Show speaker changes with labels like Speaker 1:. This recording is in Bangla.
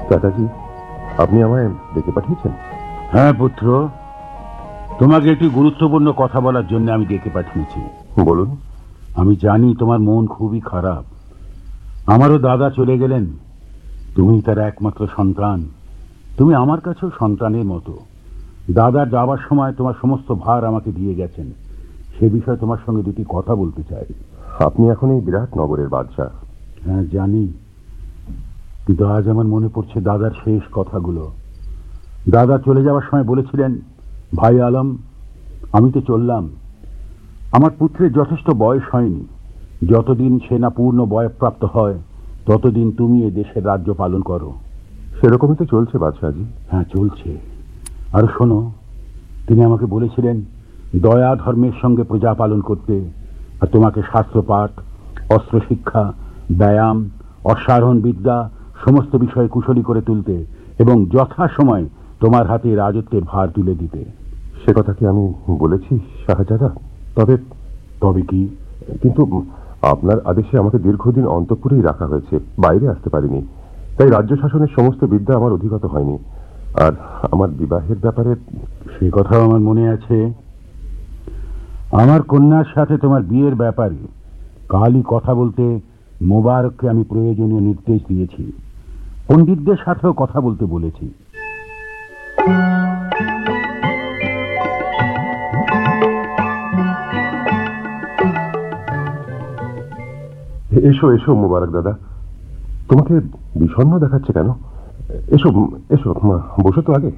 Speaker 1: চাচাজি, আপনি আমায় ডেকে পাঠিয়েছেন?
Speaker 2: হ্যাঁ পুত্র, তোমাকে একটি গুরুত্বপূর্ণ কথা বলার জন্য আমি ডেকে পাঠিয়েছি।
Speaker 1: বলুন।
Speaker 2: আমি জানি তোমার মন খুবই খারাপ। আমারও দাদা চলে গেলেন, তুমি তার একমাত্র সন্তান। তুমি আমার কাছেও সন্তানের মতো। দাদা যাবার সময় তোমার সমস্ত ভার আমাকে দিয়ে গেছেন। সে বিষয়ে তোমার সঙ্গে দুটি কথা বলতে চাই।
Speaker 1: আপনি এখন এই বিরাট নগরের বাদশাহ।
Speaker 2: হ্যাঁ জানি, কিন্তু আজ আমার মনে পড়ছে দাদার শেষ কথাগুলো। দাদা চলে যাওয়ার সময় বলেছিলেন, ভাই আলম, আমি তো চললাম, আমার পুত্রের যথেষ্ট বয়স হয়নি। যতদিন সে না পূর্ণ বয়ঃপ্রাপ্ত হয় ততদিন তুমি এ দেশের রাজ্য পালন করো।
Speaker 1: সেরকমই তো চলছে বাদশাহজি।
Speaker 2: হ্যাঁ চলছে। আর শোনো, তিনি আমাকে বলেছিলেন দয়া ধর্মের সঙ্গে প্রজা পালন করতে, আর তোমাকে শাস্ত্রপাঠ, অস্ত্র শিক্ষা, ব্যায়াম, অশ্বারোহণ বিদ্যা সমস্ত বিষয়ে কুশলী করে তুলতে এবং যথাসময় তোমার হাতে রাজত্বের ভার তুলে দিতে।
Speaker 1: সে কথা কি আমি বলেছি শাহজাদা? তবে
Speaker 2: তবে কি?
Speaker 1: কিন্তু আপনার আদেশে আমাকে দীর্ঘদিন অন্তঃপুরেই রাখা হয়েছে, বাইরে আসতে পারিনি। তাই রাজ্য শাসনের সমস্ত বিদ্যা আমার অধিগত হয়নি। আর আমার বিবাহের ব্যাপারে
Speaker 2: সে কথাও আমার মনে আছে। আমার কন্যার সাথে তোমার বিয়ের ব্যাপারে কালই কথা বলতে মোবারককে আমি প্রয়োজনীয় নির্দেশ দিয়েছি। পণ্ডিতদের সাথেও কথা বলতে বলেছি।
Speaker 1: এসো এসো মোবারক দাদা, তোমাকে বিষণ্ণ দেখাচ্ছে কেন? এসো এসো, বসো তো আগে।